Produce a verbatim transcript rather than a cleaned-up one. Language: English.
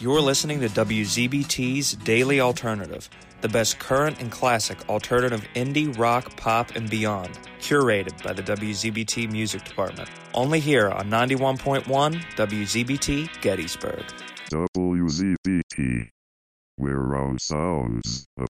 You're listening to W Z B T's Daily Alternative, the best current and classic alternative indie, rock, pop, and beyond, curated by the W Z B T Music Department. Only here on ninety-one point one W Z B T Gettysburg. W Z B T, where round sounds of